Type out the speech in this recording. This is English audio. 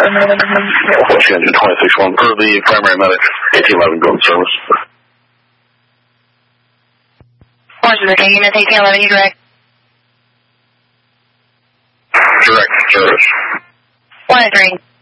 Whiskey Engine 26-1 per the primary medic, 1811 go to service. Horses, okay, unit 1811, you direct? Direct service. 1 and 3.